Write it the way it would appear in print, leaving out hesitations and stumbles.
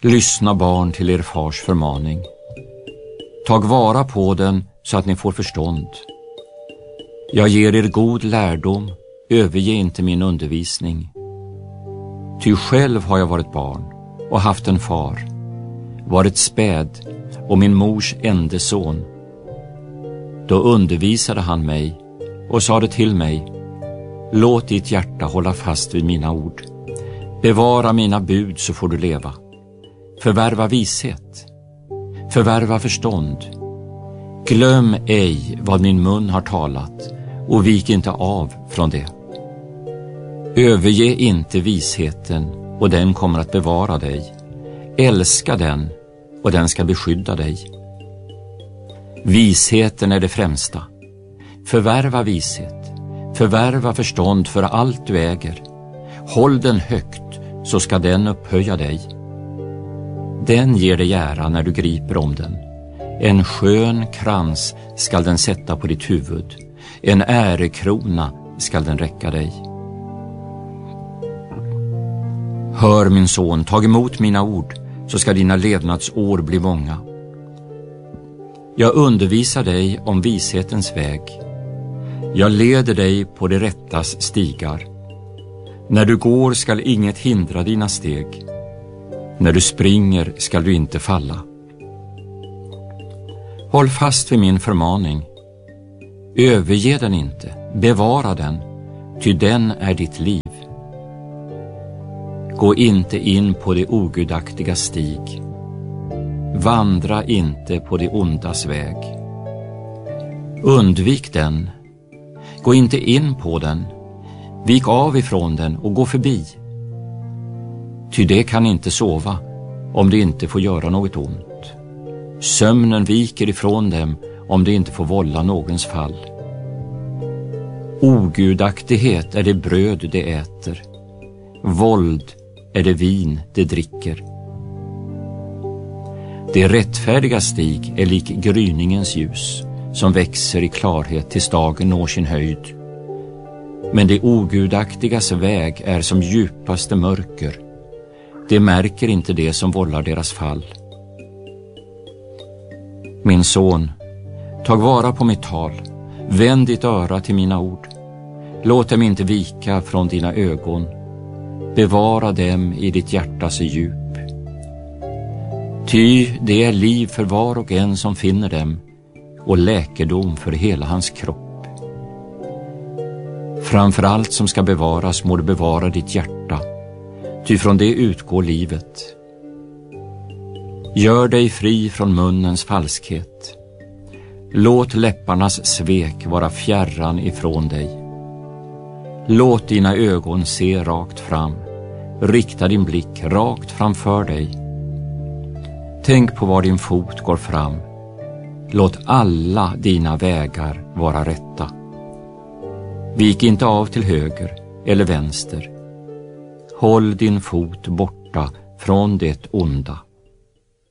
Lyssna barn till er fars förmaning. Tag vara på den så att ni får förstånd. Jag ger er god lärdom, överge inte min undervisning. Ty själv har jag varit barn och haft en far, varit späd och min mors ende son. Då undervisade han mig och sade till mig: låt ditt hjärta hålla fast vid mina ord. Bevara mina bud så får du leva. Förvärva vishet, förvärva förstånd. Glöm ej vad min mun har talat och vik inte av från det. Överge inte visheten och den kommer att bevara dig. Älska den och den ska beskydda dig. Visheten är det främsta. Förvärva vishet, förvärva förstånd för allt du äger. Håll den högt så ska den upphöja dig. Den ger dig ära när du griper om den. En skön krans skall den sätta på ditt huvud. En ärekrona skall den räcka dig. Hör min son, tag emot mina ord, så ska dina levnadsår bli många. Jag undervisar dig om vishetens väg. Jag leder dig på det rättas stigar. När du går skall inget hindra dina steg. När du springer skall du inte falla. Håll fast vid min förmaning. Överge den inte, bevara den, ty den är ditt liv. Gå inte in på det ogudaktiga stig. Vandra inte på det ondas väg. Undvik den. Gå inte in på den. Vik av ifrån den och gå förbi. Ty det kan inte sova om det inte får göra något ont. Sömnen viker ifrån dem om det inte får vålla någons fall. Ogudaktighet är det bröd det äter. Våld är det vin det dricker. Det rättfärdiga stig är lik gryningens ljus, som växer i klarhet tills dagen når sin höjd. Men det ogudaktigas väg är som djupaste mörker. Det märker inte det som vållar deras fall. Min son, tag vara på mitt tal. Vänd ditt öra till mina ord. Låt dem inte vika från dina ögon. Bevara dem i ditt hjärtas djup. Ty det är liv för var och en som finner dem, och läkedom för hela hans kropp. Framför allt som ska bevaras må du bevara ditt hjärta, ty från det utgår livet. Gör dig fri från munnens falskhet. Låt läpparnas svek vara fjärran ifrån dig. Låt dina ögon se rakt fram. Rikta din blick rakt framför dig. Tänk på var din fot går fram. Låt alla dina vägar vara rätta. Vik inte av till höger eller vänster. Håll din fot borta från det onda.